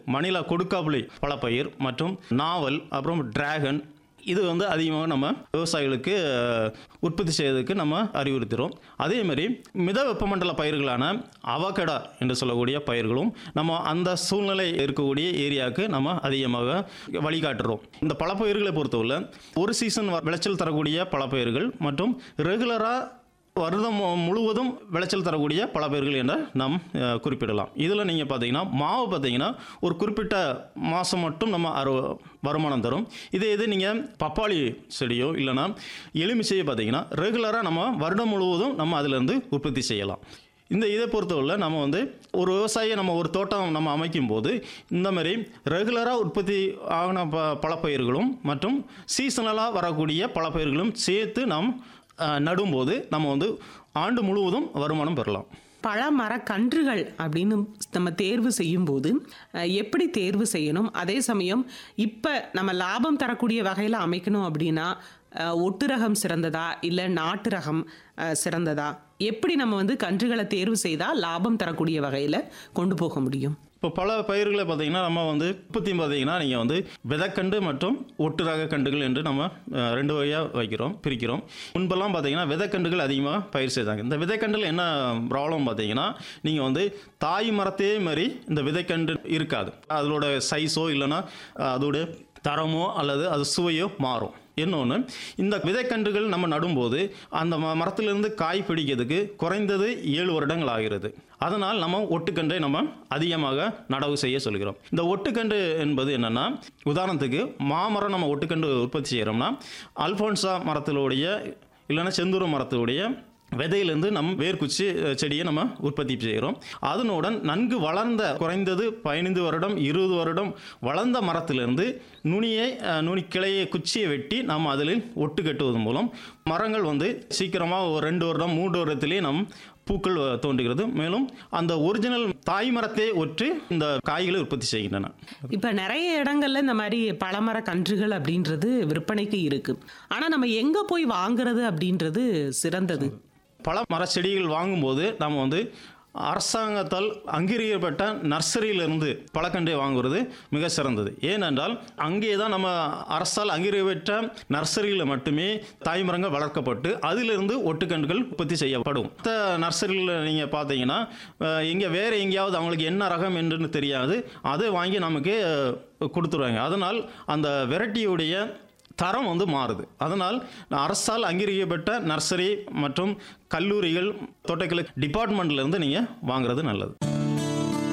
மணிலா கொடுக்காப்புளி பழப்பயிர் மற்றும் நாவல், அப்புறம் டிராகன், இது அதிகமாக நம்ம விவசாயிகளுக்கு உற்பத்தி செய்வதற்கு நம்ம அறிவுறுத்துகிறோம். அதே மாதிரி மித வெப்பமண்டல பயிர்களான அவகடா என்று சொல்லக்கூடிய பயிர்களும் நம்ம அந்த சூழ்நிலை இருக்கக்கூடிய ஏரியாவுக்கு நம்ம அதிகமாக வழிகாட்டுறோம். இந்த பழப்பயிர்களை பொறுத்தவரை ஒரு சீசன் விளைச்சல் தரக்கூடிய பழப்பயிர்கள் மற்றும் ரெகுலராக வருடம் முழுவதும் விளைச்சல் தரக்கூடிய பழப்பயிர்கள் என நாம் குறிப்பிடலாம். இதில் நீங்கள் பார்த்தீங்கன்னா மாவு பார்த்தீங்கன்னா ஒரு குறிப்பிட்ட மாதம் மட்டும் நம்ம வருமானம் தரும். இது நீங்கள் பப்பாளி செடியோ இல்லைன்னா எலுமிச்சையோ பார்த்தீங்கன்னா ரெகுலராக நம்ம வருடம் முழுவதும் நம்ம அதிலேருந்து உற்பத்தி செய்யலாம். இதை பொறுத்தவரை நம்ம ஒரு விவசாயியை நம்ம ஒரு தோட்டம் நம்ம அமைக்கும் போது இந்த மாதிரி ரெகுலராக உற்பத்தி ஆகின பழப்பயிர்களும் மற்றும் சீசனலாக வரக்கூடிய பழப்பயிர்களும் சேர்த்து நாம் நடும்போது நம்ம ஆண்டு முழுவதும் வருமானம் பெறலாம். பழமரக்கன்றுகள் அப்படின்னு நம்ம தேர்வு செய்யும்போது எப்படி தேர்வு செய்யணும்? அதே சமயம் இப்போ நம்ம லாபம் தரக்கூடிய வகையில் அமைக்கணும் அப்படின்னா ஒட்டு ரகம் சிறந்ததா இல்லை நாட்டு ரகம் சிறந்ததா? எப்படி நம்ம கன்றுகளை தேர்வு செய்தால் லாபம் தரக்கூடிய வகையில் கொண்டு போக முடியும்? இப்போ பல பயிர்களை பார்த்தீங்கன்னா நம்ம உற்பத்தி பார்த்தீங்கன்னா நீங்கள் விதைக்கண்டு மற்றும் ஒட்டு ரக கண்டுகள் என்று நம்ம 2 வகையாக பிரிக்கிறோம். முன்பெல்லாம் பார்த்தீங்கன்னா விதைக்கண்டுகள் அதிகமாக பயிர் செய்தாங்க. இந்த விதைக்கண்டில் என்ன ப்ராப்ளம் பார்த்தீங்கன்னா நீங்கள் தாய் மரத்தையே மாதிரி இந்த விதைக்கண்டு இருக்காது. அதோட சைஸோ இல்லைன்னா அதோட தரமோ அல்லது அது சுவையோ மாறும். இன்னொன்று, இந்த விதைக்கன்றுகள் நம்ம நடும்போது அந்த மரத்திலிருந்து காய் பிடிக்கிறதுக்கு குறைந்தது 7 வருடங்கள் ஆகிறது. அதனால் நம்ம ஒட்டுக்கன்றை நம்ம அதிகமாக நடவு செய்ய சொல்கிறோம். இந்த ஒட்டுக்கன்று என்பது என்னென்னா, உதாரணத்துக்கு மாமரம் நம்ம ஒட்டுக்கன்று உற்பத்தி செய்கிறோம்னா அல்ஃபோன்சா மரத்தினுடைய இல்லைன்னா செந்தூர மரத்தினுடைய விதையிலேருந்து நம்ம வேர்க்குச்சி செடியை நம்ம உற்பத்தி செய்கிறோம். அதனுடன் நன்கு வளர்ந்த குறைந்தது 15 வருடம் 20 வருடம் வளர்ந்த மரத்திலிருந்து நுனி கிளையை குச்சியை வெட்டி நம்ம அதில் ஒட்டு கட்டுவதன் மூலம் மரங்கள் சீக்கிரமாக ஒரு 2 வருடம் 3 வருடத்திலே பூக்கள் தோன்றுகிறது. மேலும் அந்த ஒரிஜினல் தாய் மரத்தை ஒற்றி இந்த காய்களை உற்பத்தி செய்கின்றன. இப்போ நிறைய இடங்கள்ல இந்த மாதிரி பழமர கன்றுகள் அப்படின்றது விற்பனைக்கு இருக்கு. ஆனால் நம்ம எங்கே போய் வாங்குறது அப்படின்றது சிறந்தது? பல மர செடிகள் வாங்கும்போது நம்ம அரசாங்கத்தால் அங்கீகரிக்கப்பட்ட நர்சரியிலிருந்து பழக்கன்றை வாங்குவது மிக சிறந்தது. ஏனென்றால் அங்கே தான் நம்ம அரசால் அங்கீகரிக்கப்பட்ட நர்சரியில் மட்டுமே தாய்மரங்கள் வளர்க்கப்பட்டு அதிலிருந்து ஒட்டுக்கன்றுகள் உற்பத்தி செய்யப்படும். மற்ற நர்சரியில் நீங்கள் பார்த்தீங்கன்னா இங்கே வேறு எங்கேயாவது அவங்களுக்கு என்ன ரகம் என்று தெரியாது, அதை வாங்கி நமக்கு கொடுத்துருவாங்க. அதனால் அந்த வெரைட்டியுடைய தரம் மாறுது. அதனால் அரசால் அங்கீகரிக்கப்பட்ட நர்சரி மற்றும் கல்லூரிகள், தோட்டக்கலை டிபார்ட்மெண்ட்லேருந்து நீங்கள் வாங்குறது நல்லது.